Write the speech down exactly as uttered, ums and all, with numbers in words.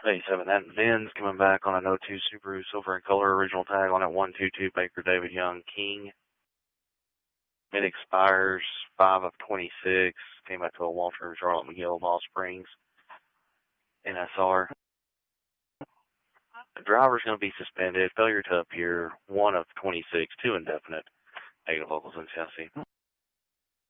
eighty-seven, that Vin's coming back on an oh two Subaru Silver in Color, original tag on it, one two two Baker David Young King. It expires five of twenty-six, came back to a Walter Charlotte McGill, Ball Springs, N S R. The driver's going to be suspended, failure to appear, one of twenty-six, two indefinite. Negative locals in Tennessee.